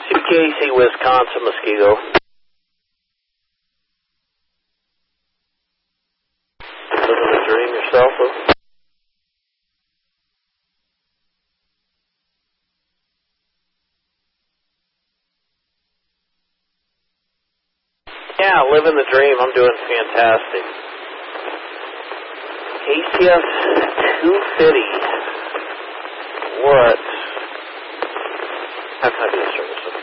Casey, Wisconsin, Muskego. Living the dream yourself, though? Yeah, living the dream. I'm doing fantastic. ACF 250. What? How can I be of service?